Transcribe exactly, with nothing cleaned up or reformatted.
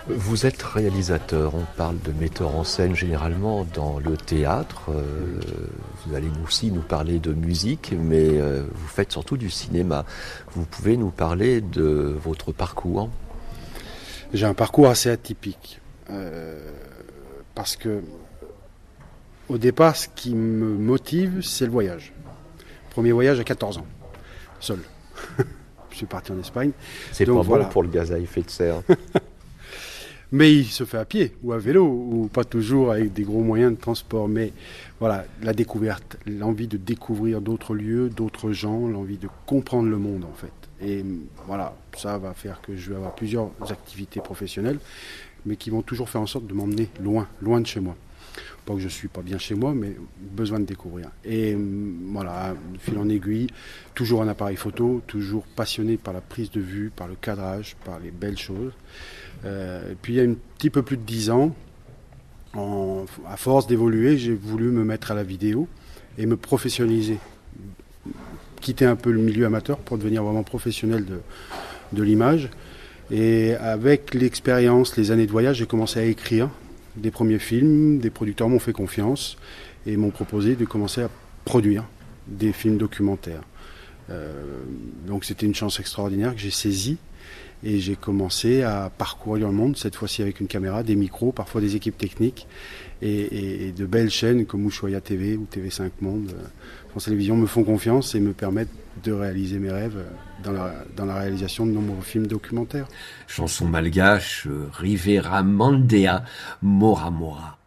Vous êtes réalisateur, on parle de metteur en scène généralement dans le théâtre. Euh, vous allez nous aussi nous parler de musique, mais euh, vous faites surtout du cinéma. Vous pouvez nous parler de votre parcours? J'ai un parcours assez atypique. Euh, parce que, au départ, ce qui me motive, c'est le voyage. Premier voyage à quatorze ans, seul. Je suis parti en Espagne. C'est Donc, pas bon voilà. pour le gaz à effet de serre. Mais il se fait à pied ou à vélo, ou pas toujours avec des gros moyens de transport. Mais voilà, la découverte, l'envie de découvrir d'autres lieux, d'autres gens, l'envie de comprendre le monde en fait. Et voilà, ça va faire que je vais avoir plusieurs activités professionnelles, mais qui vont toujours faire en sorte de m'emmener loin, loin de chez moi. Pas que je suis pas bien chez moi, mais besoin de découvrir. Et voilà, de fil en aiguille, toujours un appareil photo, toujours passionné par la prise de vue, par le cadrage, par les belles choses. Euh, et puis il y a un petit peu plus de dix ans, en, à force d'évoluer, j'ai voulu me mettre à la vidéo et me professionnaliser. Quitter un peu le milieu amateur pour devenir vraiment professionnel de, de l'image. Et avec l'expérience, les années de voyage, j'ai commencé à écrire des premiers films, des producteurs m'ont fait confiance et m'ont proposé de commencer à produire des films documentaires. Euh, donc c'était une chance extraordinaire que j'ai saisie et j'ai commencé à parcourir le monde, cette fois-ci avec une caméra, des micros, parfois des équipes techniques et, et, et de belles chaînes comme Ushuaïa T V ou T V cinq Monde, euh, France Télévisions me font confiance et me permettent de réaliser mes rêves dans la, dans la réalisation de nombreux films documentaires. Chanson malgache, Rivera Mandea, Mora Mora.